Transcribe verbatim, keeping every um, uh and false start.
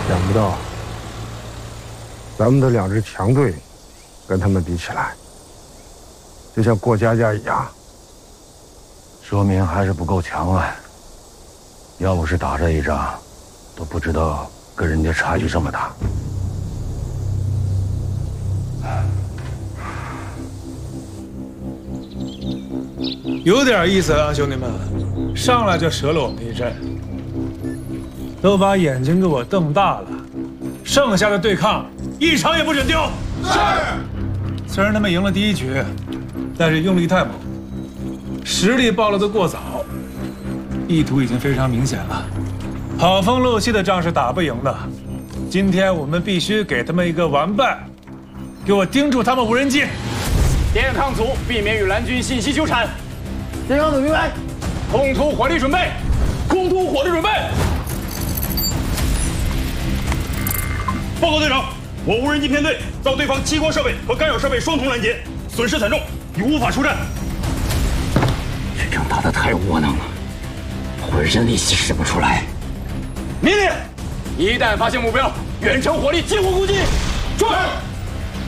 想不到，咱们的两支强队跟他们比起来，就像过家家一样， 说明还是不够强啊。要不是打这一仗，都不知道跟人家差距这么大。 有点意思啊，兄弟们，上来就折了我们一阵，都把眼睛给我瞪大了。剩下的对抗一场也不准丢。是。虽然他们赢了第一局，但是用力太猛，实力暴露的过早，意图已经非常明显了。跑风漏气的仗是打不赢的，今天我们必须给他们一个完败，给我盯住他们无人机。 电抗组避免与蓝军信息纠缠。 电抗组明白。 空突火力准备。空突火力准备。 报告队长，我无人机偏队遭对方激光设备和干扰设备双重拦截，损失惨重，已无法出战。 这仗打得太窝囊了，浑身力气使不出来。 命令：一旦发现目标，远程火力激活攻击。转。